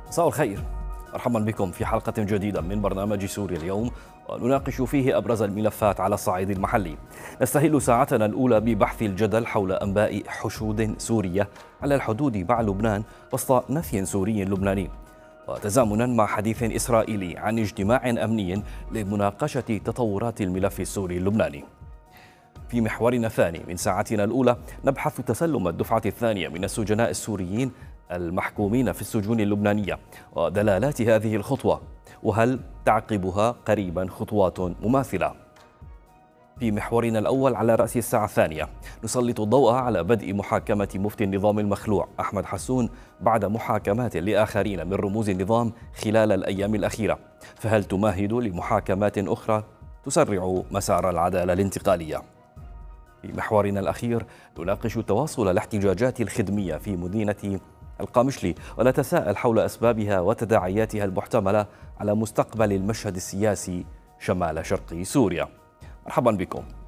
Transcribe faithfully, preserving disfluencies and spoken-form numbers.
مساء الخير، مرحبا بكم في حلقة جديدة من برنامج سوريا اليوم، ونناقش فيه أبرز الملفات على الصعيد المحلي. نستهل ساعتنا الأولى ببحث الجدل حول أنباء حشود سورية على الحدود مع لبنان وسط نفي سوري لبناني، وتزامنا مع حديث إسرائيلي عن اجتماع أمني لمناقشة تطورات الملف السوري اللبناني. في محورنا الثاني من ساعتنا الأولى نبحث تسلم الدفعة الثانية من السجناء السوريين المحكومين في السجون اللبنانية ودلالات هذه الخطوة، وهل تعقبها قريبا خطوات مماثلة. في محورنا الأول على رأس الساعة الثانية نسلط الضوء على بدء محاكمة مفتي النظام المخلوع أحمد حسون بعد محاكمات لآخرين من رموز النظام خلال الأيام الأخيرة، فهل تمهد لمحاكمات أخرى تسرع مسار العدالة الانتقالية؟ في محورنا الأخير نناقش تواصل الاحتجاجات الخدمية في مدينة القامشلي ونتساءل حول أسبابها وتداعياتها المحتملة على مستقبل المشهد السياسي شمال شرق سوريا. مرحبا بكم.